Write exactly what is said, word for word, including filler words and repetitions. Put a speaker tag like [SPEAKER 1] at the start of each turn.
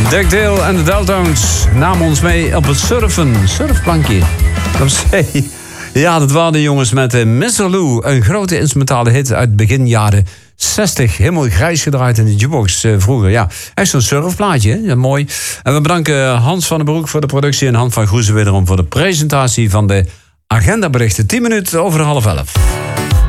[SPEAKER 1] Dick Dale en de Deltones namen ons mee op het surfen. Surfplankje op zee. Ja, dat waren de jongens met uh, mister Lou. Een grote instrumentale hit uit begin jaren zestig. Helemaal grijs gedraaid in de jukebox uh, vroeger. Ja, echt zo'n surfplaatje. Ja, mooi. En we bedanken Hans van den Broek voor de productie en Han van Goesen wederom voor de presentatie van de agendaberichten. tien minuten over de half elf.